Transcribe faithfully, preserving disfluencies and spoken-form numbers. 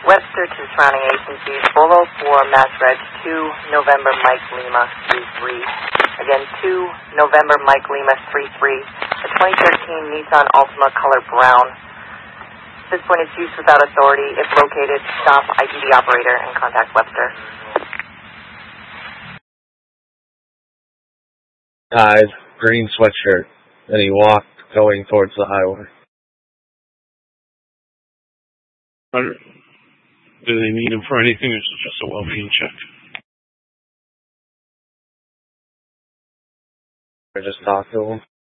Webster to surrounding agencies, Bolo for Mass Reg two, November Mike Lima three three. Again, two, November Mike Lima three three. A twenty thirteen Nissan Altima color brown. At this point, it's used without authority. If located, stop I D D operator and contact Webster. Guys, green sweatshirt. And he walked going towards the highway. Do they need him for anything, or is it just a well-being check? I just talked to him.